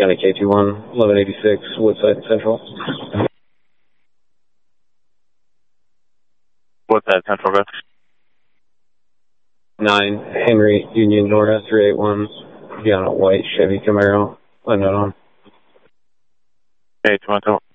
County K21, 1186, Woodside Central. Woodside Central, good. 9, Henry, Union, Nora, 381. Be on a white Chevy Camaro, unknown on. Okay, 212.